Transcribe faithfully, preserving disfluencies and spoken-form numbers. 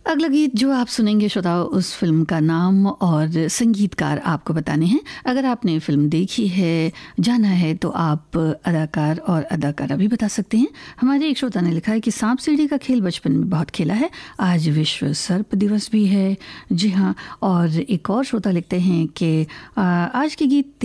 अगला गीत जो आप सुनेंगे श्रोताओ, उस फिल्म का नाम और संगीतकार आपको बताने हैं। अगर आपने फिल्म देखी है, जाना है, तो आप अदाकार और अदाकारा भी बता सकते हैं। हमारे एक श्रोता ने लिखा है कि सांप सीढ़ी का खेल बचपन में बहुत खेला है, आज विश्व सर्प दिवस भी है। जी हाँ। और एक और श्रोता लिखते हैं कि आज के गीत